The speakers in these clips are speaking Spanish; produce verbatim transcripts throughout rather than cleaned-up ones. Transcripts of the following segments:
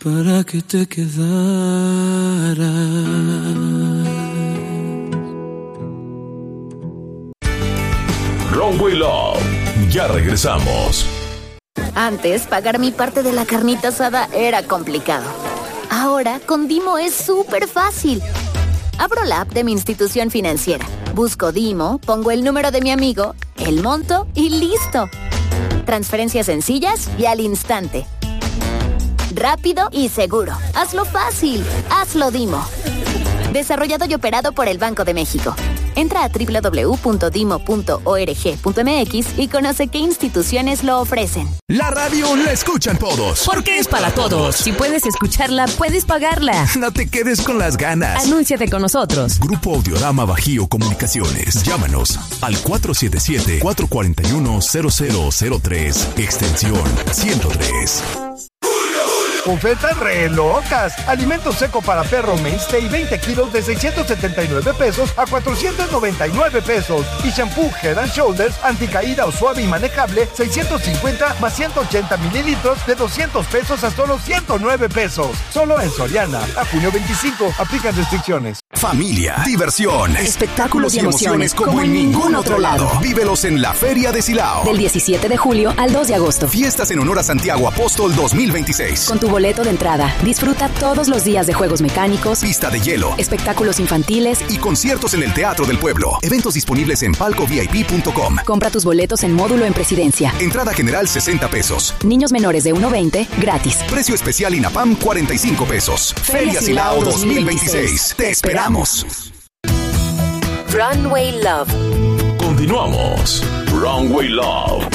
para que te quedaras. Runway Love, ya regresamos. Antes, pagar mi parte de la carnita asada era complicado. Ahora, con Dimo es súper fácil. Abro la app de mi institución financiera, busco Dimo, pongo el número de mi amigo, el monto y listo. Transferencias sencillas y al instante. Rápido y seguro. Hazlo fácil. Hazlo Dimo. Desarrollado y operado por el Banco de México. Entra a doble u doble u doble u punto dimo punto org punto eme equis y conoce qué instituciones lo ofrecen. La radio la escuchan todos. Porque es para todos. Si puedes escucharla, puedes pagarla. No te quedes con las ganas. Anúnciate con nosotros. Grupo Audiorama Bajío Comunicaciones. Llámanos al cuatro siete siete, cuatro cuatro uno, cero cero cero tres, extensión ciento tres. Ofertas re locas. Alimento seco para perro Mainstay veinte kilos de seiscientos setenta y nueve pesos a cuatrocientos noventa y nueve pesos. Y shampoo Head and Shoulders anticaída o suave y manejable seiscientos cincuenta más ciento ochenta mililitros de doscientos pesos a solo ciento nueve pesos. Solo en Soriana. A junio veinticinco. Aplican restricciones. Familia, diversión, espectáculos y emociones como en ningún otro lado. Vívelos en la Feria de Silao. Del diecisiete de julio al dos de agosto. Fiestas en honor a Santiago Apóstol dos mil veintiséis. Con tu boleto de entrada, disfruta todos los días de juegos mecánicos, pista de hielo, espectáculos infantiles y conciertos en el Teatro del Pueblo. Eventos disponibles en palco v i p punto com. Compra tus boletos en módulo en Presidencia. Entrada general sesenta pesos. Niños menores de uno a veinte, gratis. Precio especial INAPAM cuarenta y cinco pesos. Feria, Feria Silao dos mil veintiséis. Te esperamos. Runway Love. Continuamos. Runway Love.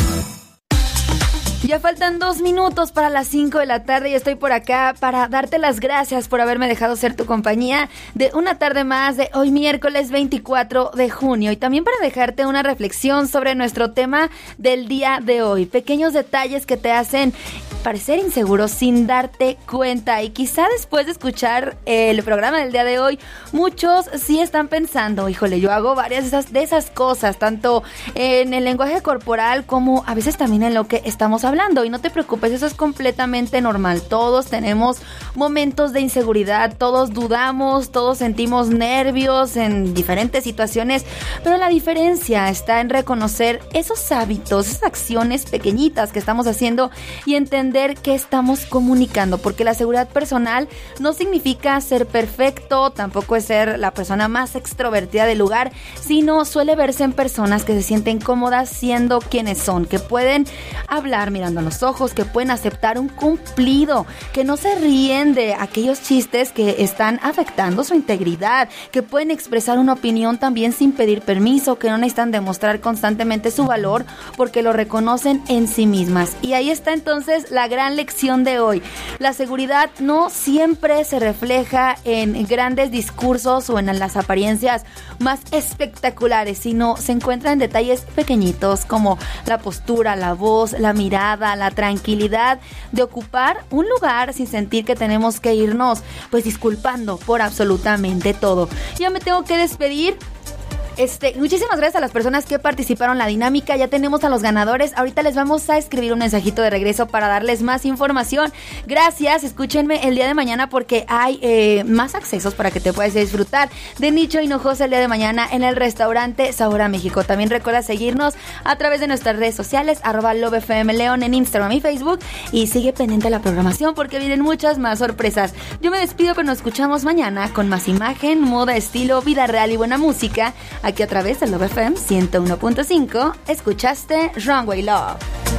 Ya faltan dos minutos para las cinco de la tarde y estoy por acá para darte las gracias por haberme dejado ser tu compañía de una tarde más de hoy miércoles veinticuatro de junio y también para dejarte una reflexión sobre nuestro tema del día de hoy. Pequeños detalles que te hacen parecer inseguro sin darte cuenta y quizá después de escuchar el programa del día de hoy muchos sí están pensando, híjole, yo hago varias de esas, de esas cosas, tanto en el lenguaje corporal como a veces también en lo que estamos hablando. Hablando y no te preocupes, eso es completamente normal. Todos tenemos momentos de inseguridad, todos dudamos, todos sentimos nervios en diferentes situaciones, pero la diferencia está en reconocer esos hábitos, esas acciones pequeñitas que estamos haciendo y entender qué estamos comunicando, porque la seguridad personal no significa ser perfecto, tampoco es ser la persona más extrovertida del lugar, sino suele verse en personas que se sienten cómodas siendo quienes son, que pueden hablar mirando a los ojos, que pueden aceptar un cumplido, que no se ríen de aquellos chistes que están afectando su integridad, que pueden expresar una opinión también sin pedir permiso, que no necesitan demostrar constantemente su valor porque lo reconocen en sí mismas. Y ahí está entonces la gran lección de hoy. La seguridad no siempre se refleja en grandes discursos o en las apariencias más espectaculares, sino se encuentra en detalles pequeñitos como la postura, la voz, la mirada, la tranquilidad de ocupar un lugar sin sentir que tenemos que irnos pues disculpando por absolutamente todo. Ya me tengo que despedir. Este, muchísimas gracias a las personas que participaron en la dinámica. Ya tenemos a los ganadores. Ahorita les vamos a escribir un mensajito de regreso para darles más información. Gracias, escúchenme el día de mañana porque hay eh, más accesos para que te puedas disfrutar de Nicho Hinojosa el día de mañana en el restaurante Sabor a México. También recuerda seguirnos a través de nuestras redes sociales, arroba LoveFMLeón en Instagram y Facebook, y sigue pendiente la programación porque vienen muchas más sorpresas. Yo me despido, pero nos escuchamos mañana con más imagen, moda, estilo, vida real y buena música. Aquí a través de Love F M ciento uno punto cinco, escuchaste Runway Love.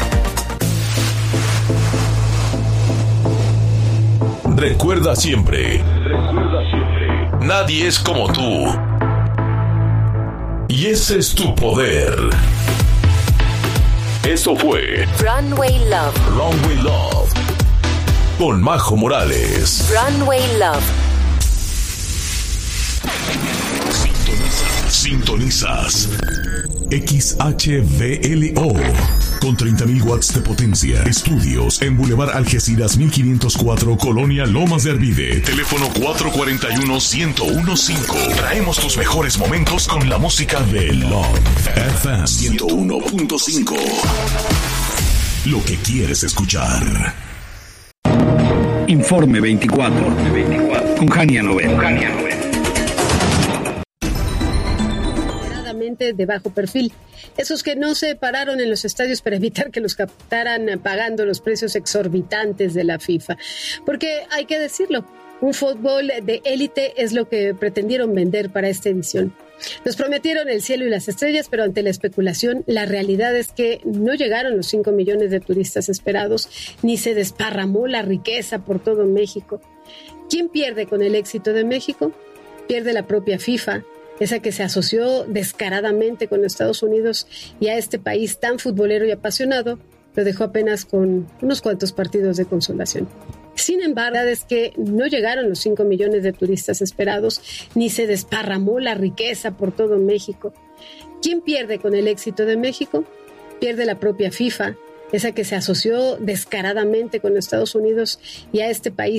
Recuerda siempre, recuerda siempre, nadie es como tú. Y ese es tu poder. Eso fue Runway Love. Runway Love. Con Majo Morales. Runway Love. Sintonizas X H V L O con treinta mil watts de potencia. Estudios en Boulevard Algeciras mil quinientos cuatro, Colonia Lomas de Arvide. Teléfono cuatro cuatro uno, uno cero uno cinco. Traemos tus mejores momentos con la música de Love F M ciento uno punto cinco. Lo que quieres escuchar. Informe veinticuatro. Con Jania Novel. De bajo perfil, esos que no se pararon en los estadios para evitar que los captaran pagando los precios exorbitantes de la FIFA, porque hay que decirlo, un fútbol de élite es lo que pretendieron vender para esta edición. Nos prometieron el cielo y las estrellas, pero ante la especulación, la realidad es que no llegaron los cinco millones de turistas esperados, ni se desparramó la riqueza por todo México. ¿Quién pierde con el éxito de México? Pierde la propia FIFA, esa que se asoció descaradamente con Estados Unidos y a este país tan futbolero y apasionado, lo dejó apenas con unos cuantos partidos de consolación. Sin embargo, la verdad es que no llegaron los cinco millones de turistas esperados, ni se desparramó la riqueza por todo México. ¿Quién pierde con el éxito de México? Pierde la propia FIFA, esa que se asoció descaradamente con Estados Unidos y a este país